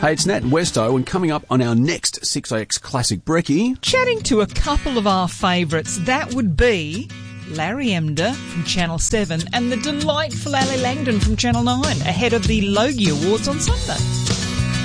Hey, it's Nat and Westo, and coming up on our next 6AX Classic Brekkie, chatting to a couple of our favourites. That would be Larry Emder from Channel 7 and the delightful Ali Langdon from Channel 9 ahead of the Logie Awards on Sunday.